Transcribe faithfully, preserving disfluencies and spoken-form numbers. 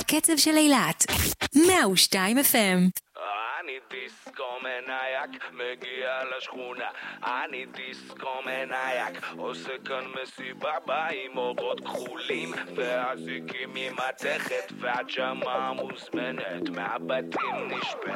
הקצב של אילת. מאה ושתיים אף אם. אני דיסקו מנייק, מגיע לשכונה. אני דיסקו מנייק, עושה כאן מסיבה בה עם אורות כחולים והזיקים עם מתכת והג'מה מוזמנת, מהבתים נשפט